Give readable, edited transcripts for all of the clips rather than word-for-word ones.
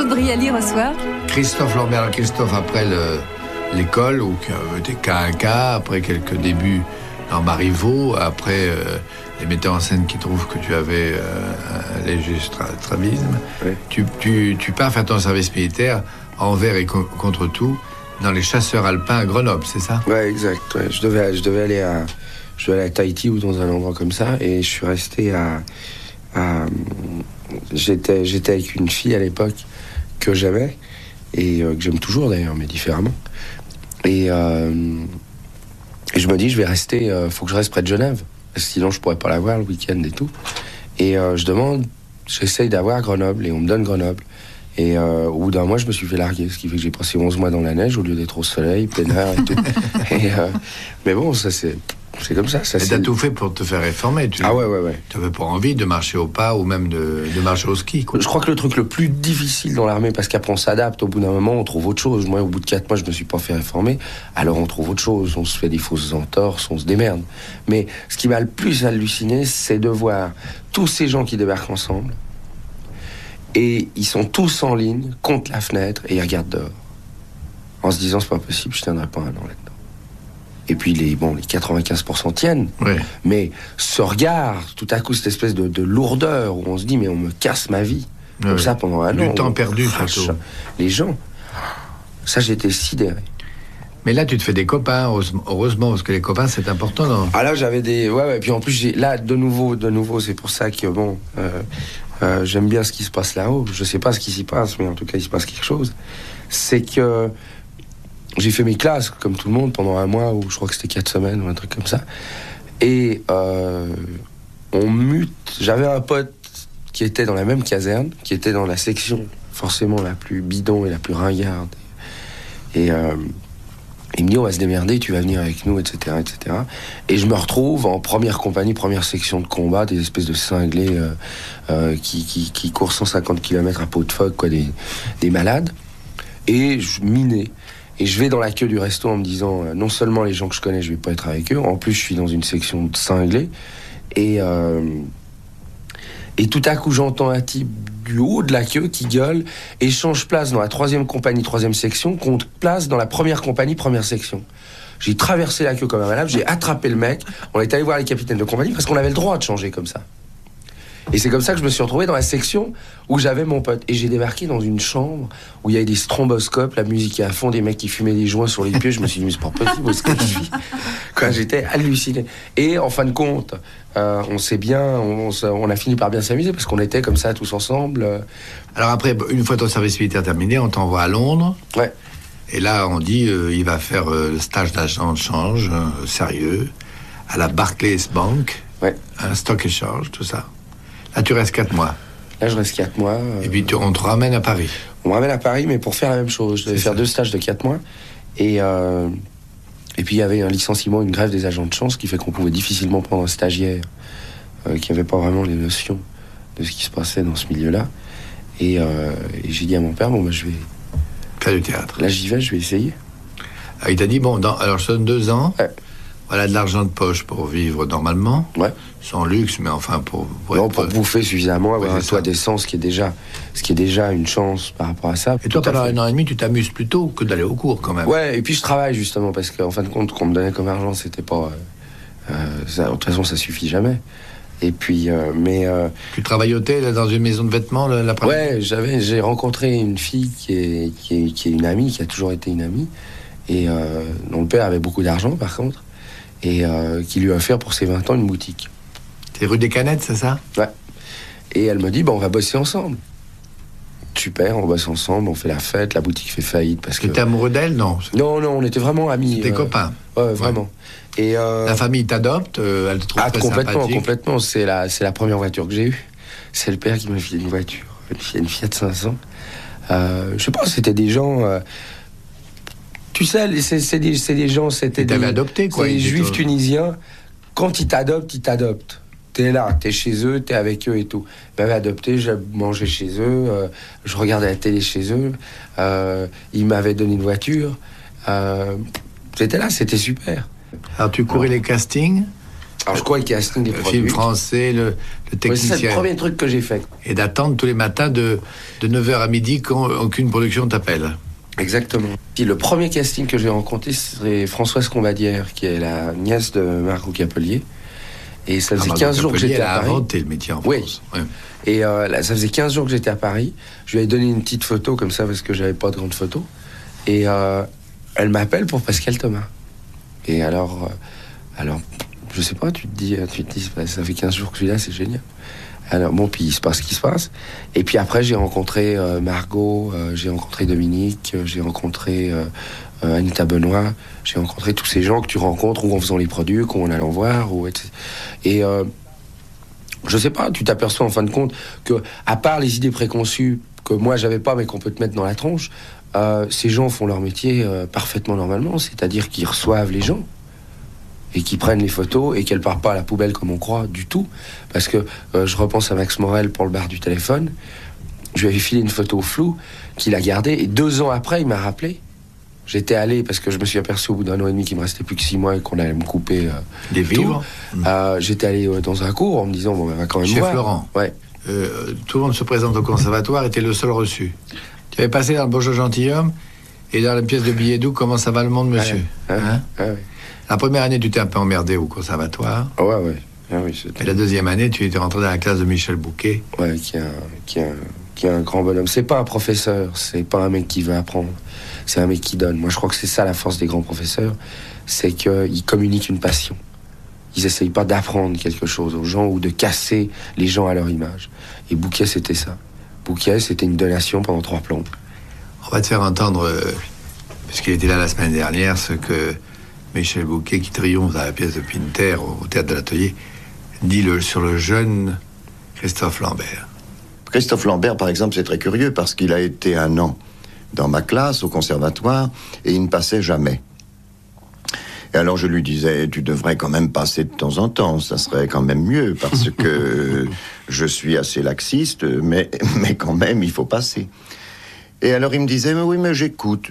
Claude Brialy reçoit Christophe Lambert. Alors, Christophe, après l'école, où tu es K1K, après quelques débuts dans Marivaux, après les metteurs en scène qui trouvent que tu avais un léger strabisme, ouais. tu pars faire ton service militaire envers et contre tout dans les chasseurs alpins à Grenoble, c'est ça? Ouais, exact. Ouais. Je devais aller à Tahiti ou dans un endroit comme ça, et je suis resté j'étais avec une fille à l'époque que j'aimais, et que j'aime toujours d'ailleurs, mais différemment. Et je me dis, je vais rester, faut que je reste près de Genève, parce que sinon je pourrais pas la voir le week-end et tout. Et j'essaye d'avoir Grenoble, et on me donne Grenoble. Et au bout d'un mois, je me suis fait larguer, ce qui fait que j'ai passé 11 mois dans la neige au lieu d'être au soleil, plein air et tout. Mais bon, ça c'est comme ça. Et t'as tout fait pour te faire réformer. Ah ouais. Tu n'avais pas envie de marcher au pas ou même de marcher au ski, quoi. Je crois que le truc le plus difficile dans l'armée, parce qu'après on s'adapte, au bout d'un moment on trouve autre chose. Moi, au bout de 4 mois, je me suis pas fait réformer. Alors on trouve autre chose, on se fait des fausses entorses, on se démerde. Mais ce qui m'a le plus halluciné, c'est de voir tous ces gens qui débarquent ensemble. Et ils sont tous en ligne, contre la fenêtre, et ils regardent dehors. En se disant, c'est pas possible, je tiendrai pas un an là-dedans. Et puis, les 95% tiennent. Ouais. Mais ce regard, tout à coup, cette espèce de lourdeur, où on se dit, mais on me casse ma vie. Ouais. Comme ça, pendant un an. Du temps perdu, surtout. Les gens. Ça, j'étais sidéré. Mais là, tu te fais des copains, heureusement, parce que les copains, c'est important, non? Ah là, j'avais des... Ouais, puis en plus, là, de nouveau, c'est pour ça que, bon... j'aime bien ce qui se passe là-haut. Je sais pas ce qui s'y passe, mais en tout cas, il se passe quelque chose. C'est que j'ai fait mes classes, comme tout le monde, pendant un mois, ou je crois que c'était 4 semaines, ou un truc comme ça. Et on mute. J'avais un pote qui était dans la même caserne, qui était dans la section, forcément, la plus bidon et la plus ringarde. Et il me dit, on va se démerder, tu vas venir avec nous, etc., etc. Et je me retrouve en première compagnie, première section de combat, des espèces de cinglés qui courent 150 km à peau de phoque, quoi, des malades. Et je minais. Et je vais dans la queue du resto en me disant, non seulement les gens que je connais, je vais pas être avec eux, en plus je suis dans une section de cinglés. Et tout à coup, j'entends un type du haut de la queue qui gueule et change place dans la 3e compagnie, 3e section, contre place dans la première compagnie, première section. J'ai traversé la queue comme un malade, j'ai attrapé le mec, on est allé voir les capitaines de compagnie parce qu'on avait le droit de changer comme ça. Et c'est comme ça que je me suis retrouvé dans la section où j'avais mon pote. Et j'ai débarqué dans une chambre où il y avait des stromboscopes, la musique est à fond, des mecs qui fumaient des joints sur les pieds. Je me suis dit, mais c'est pas possible, où est-ce que je vis? Quand j'étais halluciné. Et en fin de compte, on s'est bien, on a fini par bien s'amuser parce qu'on était comme ça tous ensemble. Alors après, une fois ton service militaire terminé, on t'envoie à Londres. Ouais. Et là, on dit, il va faire le stage d'agent de change, sérieux, à la Barclays Bank, ouais. Un stock exchange, tout ça. Là, tu restes 4 mois. Là, je reste 4 mois. Et puis, on te ramène à Paris. On me ramène à Paris, mais pour faire la même chose. Je devais faire 2 stages de 4 mois. Et puis, il y avait un licenciement, une grève des agents de change, qui fait qu'on pouvait difficilement prendre un stagiaire qui n'avait pas vraiment les notions de ce qui se passait dans ce milieu-là. Et j'ai dit à mon père, je vais... Faire du théâtre. Là, j'y vais, je vais essayer. Ah, il t'a dit, alors je te donne 2 ans. Ouais. Voilà de l'argent de poche pour vivre normalement. Ouais. Sans luxe, mais enfin pour bouffer suffisamment, avoir un toit ça. décent, ce qui est déjà une chance par rapport à ça. Et toi, pendant 1 an et demi, tu t'amuses plutôt que d'aller au cours, quand même. Ouais, et puis je travaille justement, parce qu'en fin de compte, qu'on me donnait comme argent, c'était pas... de toute façon, ça suffit jamais. Et puis, Tu travailles au thé, dans une maison de vêtements, l'après-midi? Ouais, j'ai rencontré une fille qui est une amie, qui a toujours été une amie, et dont le père avait beaucoup d'argent, par contre, et qui lui a offert pour ses 20 ans une boutique. C'est rue des Canettes, c'est ça? Ouais. Et elle me dit, on va bosser ensemble. Super, on bosse ensemble, on fait la fête, la boutique fait faillite parce que... T'étais amoureux d'elle, non? Non, on était vraiment amis. C'était copains? Ouais, vraiment. Ouais. Et la famille t'adopte, elle te trouve très sympathique? Complètement. C'est la première voiture que j'ai eue. C'est le père qui m'a filé une voiture, une Fiat 500. Je sais pas, c'était des gens... tu sais, c'est des gens... T'avais adopté, quoi. C'est des juifs tunisiens. Quand ils t'adoptent. T'es là, t'es chez eux, t'es avec eux et tout. Ils m'avaient adopté, je mangeais chez eux, je regardais la télé chez eux, ils m'avaient donné une voiture. J'étais là, c'était super. Alors tu courais les castings, Alors je crois le casting des produits. Film français, le technicien. C'est le premier truc que j'ai fait. Et d'attendre tous les matins de 9h à midi quand aucune production t'appelle. Exactement. Puis le premier casting que j'ai rencontré, c'est Françoise Combadière, qui est la nièce de Margot Capelier. Et ça faisait 15 jours que j'étais à Paris. Elle a inventé le métier en France. Oui. Ouais. Et là, ça faisait 15 jours que j'étais à Paris. Je lui avais donné une petite photo comme ça parce que j'avais pas de grande photo. Et elle m'appelle pour Pascal Thomas. Et alors, je sais pas, tu te dis, ça fait 15 jours que je suis là, c'est génial. Alors bon, puis il se passe ce qui se passe. Et puis après, j'ai rencontré Margot, j'ai rencontré Dominique, j'ai rencontré Anita Benoît, j'ai rencontré tous ces gens que tu rencontres ou en faisant les produits, ou en allant voir, etc. Et je sais pas, tu t'aperçois en fin de compte que, à part les idées préconçues que moi j'avais pas, mais qu'on peut te mettre dans la tronche, ces gens font leur métier parfaitement normalement, c'est-à-dire qu'ils reçoivent les gens et qui prennent les photos et qu'elles partent pas à la poubelle comme on croit du tout. Parce que je repense à Max Morel pour le bar du téléphone. Je lui avais filé une photo floue qu'il a gardée et 2 ans après, il m'a rappelé. J'étais allé parce que je me suis aperçu au bout d'1 an et demi qu'il me restait plus que 6 mois et qu'on allait me couper des vivres. J'étais allé dans un cours en me disant bon, on va quand même Chez voir. Florent. Ouais. Tout le monde se présente au conservatoire et t'es le seul reçu. Tu avais passé dans le Bonjour Gentilhomme et dans la pièce de Billet-Doux, comment ça va le monde, monsieur? Ouais. La première année, tu t'es un peu emmerdé au conservatoire. Ouais. Et la deuxième année, tu étais rentré dans la classe de Michel Bouquet. Ouais, qui est un grand bonhomme. C'est pas un professeur, c'est pas un mec qui veut apprendre. C'est un mec qui donne. Moi, je crois que c'est ça la force des grands professeurs, c'est qu'ils communiquent une passion. Ils essayent pas d'apprendre quelque chose aux gens ou de casser les gens à leur image. Et Bouquet, c'était ça. Bouquet, c'était une donation pendant 3 plombs. On va te faire entendre, puisqu'il était là la semaine dernière, ce que Michel Bouquet, qui triomphe dans la pièce de Pinter au Théâtre de l'Atelier, dit sur le jeune Christophe Lambert. Christophe Lambert, par exemple, c'est très curieux parce qu'il a été 1 an dans ma classe au conservatoire et il ne passait jamais. Et alors je lui disais, tu devrais quand même passer de temps en temps, ça serait quand même mieux parce que je suis assez laxiste, mais quand même il faut passer. Et alors il me disait, mais oui, mais j'écoute.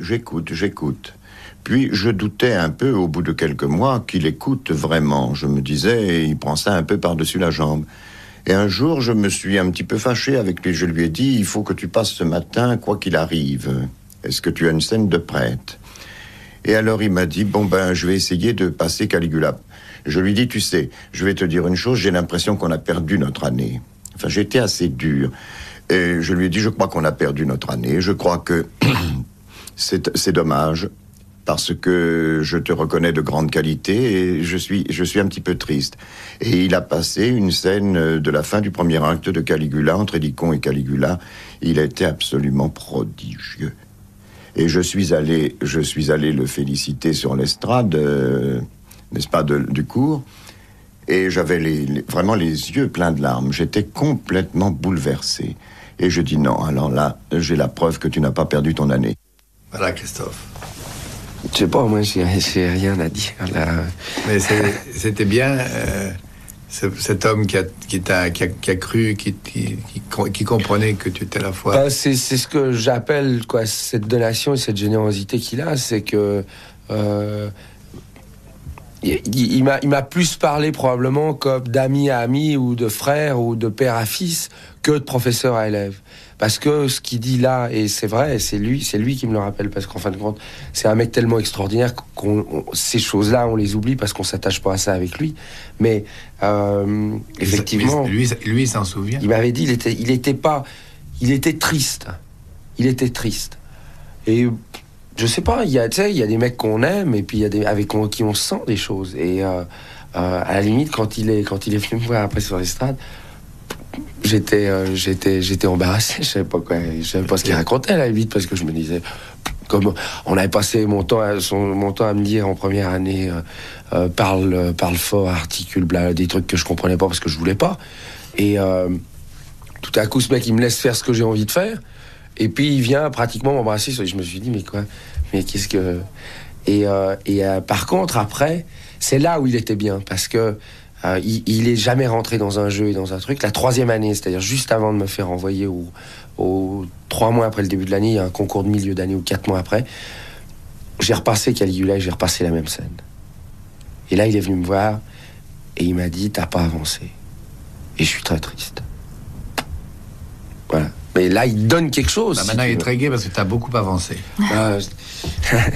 Puis je doutais un peu au bout de quelques mois qu'il écoute vraiment. Je me disais, il prend ça un peu par-dessus la jambe. Et un jour, je me suis un petit peu fâché avec lui. Je lui ai dit, il faut que tu passes ce matin, quoi qu'il arrive. Est-ce que tu as une scène de prête? Et alors il m'a dit, je vais essayer de passer Caligula. Je lui dis, tu sais, je vais te dire une chose, j'ai l'impression qu'on a perdu notre année. Enfin, j'étais assez dur. Et je lui ai dit, je crois qu'on a perdu notre année. Je crois que c'est dommage. Parce que je te reconnais de grande qualité et je suis un petit peu triste. Et il a passé une scène de la fin du premier acte de Caligula, entre Hélicon et Caligula. Il était absolument prodigieux. Et je suis allé le féliciter sur l'estrade, n'est-ce pas, du cours. Et j'avais vraiment les yeux pleins de larmes. J'étais complètement bouleversé. Et je dis non, alors là, j'ai la preuve que tu n'as pas perdu ton année. Voilà, Christophe. Je sais pas, moi, j'ai rien à dire, là. Mais c'était bien, cet homme qui a cru, qui comprenait que tu étais à la fois... C'est ce que j'appelle, cette donation et cette générosité qu'il a, c'est que... il m'a plus parlé probablement comme d'ami à ami ou de frère ou de père à fils que de professeur à élève. Parce que ce qu'il dit là, et c'est vrai, c'est lui qui me le rappelle, parce qu'en fin de compte, c'est un mec tellement extraordinaire ces choses-là, on les oublie parce qu'on s'attache pas à ça avec lui. Mais effectivement, lui, il s'en souvient. Il m'avait dit, il était triste. Il était triste. Et je sais pas, il y a des mecs qu'on aime et puis il y a avec qui on sent des choses. Et à la limite, quand il est venu me voir après sur l'estrade, j'étais embarrassé, je savais pas ce qu'il racontait à la limite, parce que je me disais, comme on avait passé mon temps à me dire en première année, parle fort, articule, des trucs que je comprenais pas parce que je voulais pas. Et tout à coup, ce mec, il me laisse faire ce que j'ai envie de faire, et puis il vient pratiquement m'embrasser. Je me suis dit, mais qu'est-ce que... Et par contre, après, c'est là où il était bien, parce que il est jamais rentré dans un jeu et dans un truc. La 3e année, c'est-à-dire juste avant de me faire envoyer au 3 mois après le début de l'année, il y a un concours de milieu d'année ou 4 mois après, j'ai repassé Caligula et j'ai repassé la même scène. Et là, il est venu me voir Et il m'a dit, t'as pas avancé. Et je suis très triste. Voilà. Mais là, il donne quelque chose. Maintenant, il est très gai parce que t'as beaucoup avancé.